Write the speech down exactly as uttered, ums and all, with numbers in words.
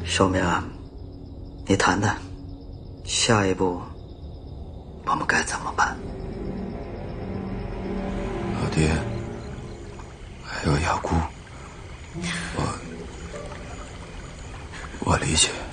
寿明啊，你谈谈，下一步我们该怎么办？ 老爹，还有雅姑，我我理解。